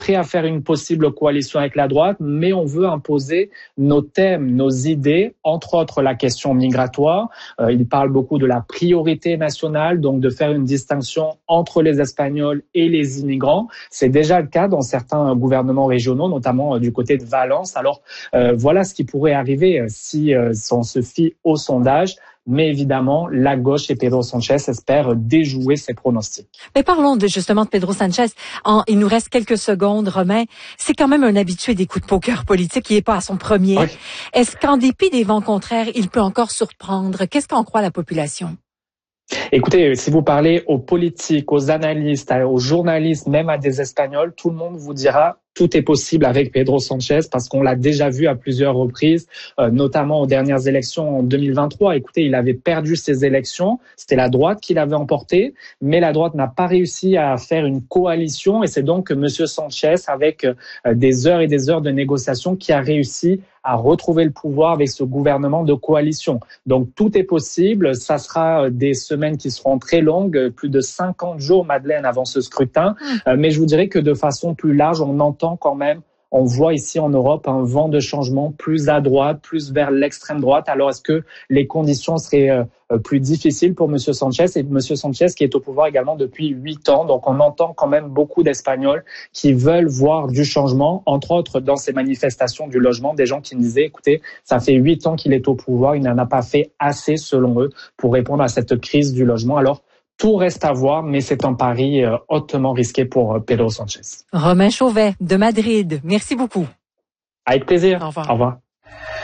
prêt à faire une possible coalition avec la droite, mais on veut imposer nos thèmes, nos idées, entre autres la question migratoire. Il parle beaucoup de la priorité nationale, donc de faire une distinction entre les Espagnols et les immigrants. C'est déjà le cas dans certains gouvernements régionaux, notamment du côté de Valence. Alors voilà ce qui pourrait arriver si on se fie au sondage. Mais évidemment, la gauche et Pedro Sanchez espèrent déjouer ces pronostics. Mais parlons justement de Pedro Sanchez. Il nous reste quelques secondes, Romain. C'est quand même un habitué des coups de poker politiques. Il n'est pas à son premier. Oui. Est-ce qu'en dépit des vents contraires, il peut encore surprendre? Qu'est-ce qu'en croit la population? Écoutez, si vous parlez aux politiques, aux analystes, aux journalistes, même à des Espagnols, tout le monde vous dira tout est possible avec Pedro Sanchez parce qu'on l'a déjà vu à plusieurs reprises, notamment aux dernières élections en 2023. Écoutez, il avait perdu ses élections, c'était la droite qui l'avait emporté, mais la droite n'a pas réussi à faire une coalition et c'est donc M. Sanchez, avec des heures et des heures de négociations, qui a réussi à retrouver le pouvoir avec ce gouvernement de coalition. Donc tout est possible, ça sera des semaines qui seront très longues, plus de 50 jours, Madeleine, avant ce scrutin, mais je vous dirais que de façon plus large, on entend quand même, on voit ici en Europe un vent de changement plus à droite, plus vers l'extrême droite. Alors est-ce que les conditions seraient plus difficiles pour M. Sanchez? Et M. Sanchez qui est au pouvoir également depuis 8 ans. Donc on entend quand même beaucoup d'Espagnols qui veulent voir du changement, entre autres dans ces manifestations du logement, des gens qui me disaient, écoutez, ça fait 8 ans qu'il est au pouvoir, il n'en a pas fait assez selon eux pour répondre à cette crise du logement. Alors tout reste à voir, mais c'est un pari hautement risqué pour Pedro Sanchez. Romain Chauvet de Madrid, merci beaucoup. Avec plaisir. Au revoir. Au revoir.